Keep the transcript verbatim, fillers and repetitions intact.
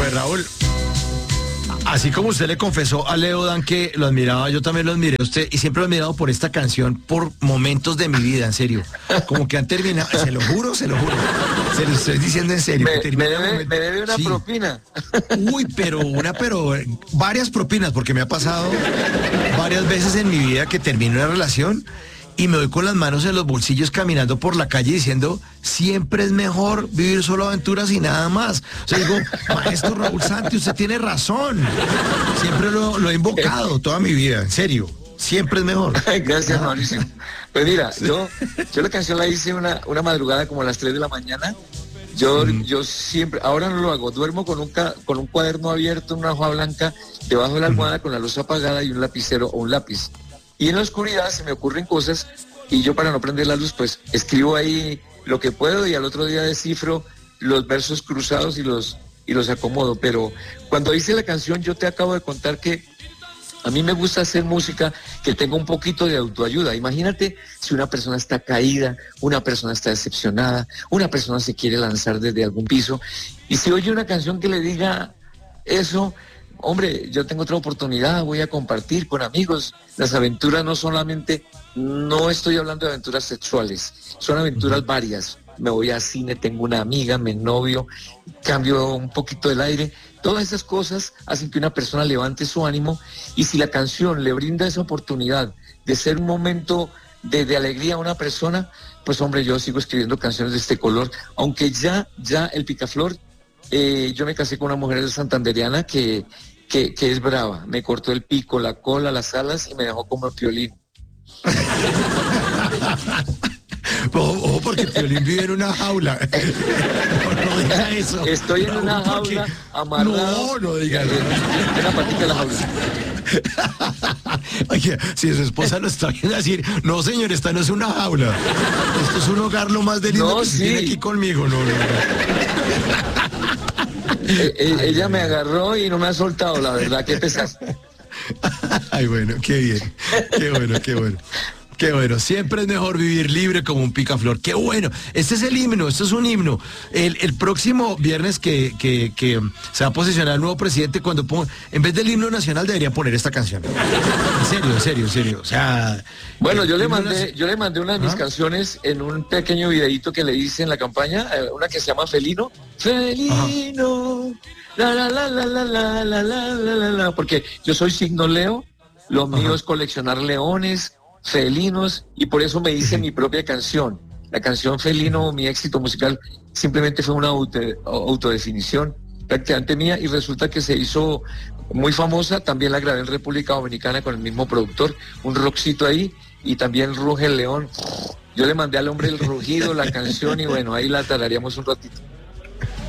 Pues Raúl, así como usted le confesó a Leo Dan que lo admiraba, yo también lo admiré a usted y siempre lo he admirado por esta canción, por momentos de mi vida, en serio. Como que han terminado, se lo juro, se lo juro. Se lo estoy diciendo en serio. Me, que me, debe, me debe una sí. propina. Uy, pero una, pero varias propinas, porque me ha pasado varias veces en mi vida que termino una relación y me voy con las manos en los bolsillos caminando por la calle diciendo, siempre es mejor vivir solo aventuras y nada más. O sea, digo, maestro Raúl Santi, usted tiene razón. Siempre lo, lo he invocado toda mi vida, en serio. Siempre es mejor. Gracias, Mauricio. Pues mira, yo, yo la canción la hice una, una madrugada como a las tres de la mañana. Yo, mm. yo siempre, ahora no lo hago, duermo con un, ca, con un cuaderno abierto, una hoja blanca, debajo de la almohada mm. con la luz apagada y un lapicero o un lápiz. Y en la oscuridad se me ocurren cosas y yo para no prender la luz pues escribo ahí lo que puedo y al otro día descifro los versos cruzados y los, y los acomodo. Pero cuando hice la canción yo te acabo de contar que a mí me gusta hacer música que tenga un poquito de autoayuda. Imagínate si una persona está caída, una persona está decepcionada, una persona se quiere lanzar desde algún piso y si oye una canción que le diga eso, hombre, yo tengo otra oportunidad, voy a compartir con amigos. Las aventuras no solamente, no estoy hablando de aventuras sexuales, son aventuras uh-huh. varias. Me voy al cine, tengo una amiga, me novio, cambio un poquito el aire. Todas esas cosas hacen que una persona levante su ánimo y si la canción le brinda esa oportunidad de ser un momento de, de alegría a una persona, pues hombre, yo sigo escribiendo canciones de este color, aunque ya, ya el Picaflor, Eh, yo me casé con una mujer santanderiana que, que, que es brava. Me cortó el pico, la cola, las alas y me dejó como el Piolín. Ojo, oh, porque el Piolín vive en una jaula. No, no diga eso. Estoy en una jaula porque... amarrado. No, no diga eso. En la patita de la jaula. Oye, si su esposa lo está viendo decir, no señor, esta no es una jaula. Esto es un hogar lo más de lindo no, que sí. tiene aquí conmigo. No, no, no. Eh, eh, Ay, ella me agarró y no me ha soltado, la verdad, qué pesar. Ay, bueno, qué bien, qué bueno, qué bueno. Qué bueno, siempre es mejor vivir libre como un picaflor. Qué bueno, este es el himno, esto es un himno. El, el próximo viernes que, que, que se va a posicionar el nuevo presidente, cuando ponga, en vez del himno nacional debería poner esta canción. En serio, en serio, en serio. O sea. Bueno, yo le mandé, yo le mandé una de mis ¿Ah? canciones en un pequeño videíto que le hice en la campaña, una que se llama Felino. Felino. La la la la la la la la la la, porque yo soy signo Leo, lo mío es coleccionar leones, felinos, y por eso me hice mi propia canción. La canción Felino, mi éxito musical, simplemente fue una auto, autodefinición prácticamente mía y resulta que se hizo muy famosa. También la grabé en República Dominicana con el mismo productor, un rockcito ahí, y también ruge el león. Yo le mandé al hombre el rugido, la canción, y bueno, ahí la tararíamos un ratito.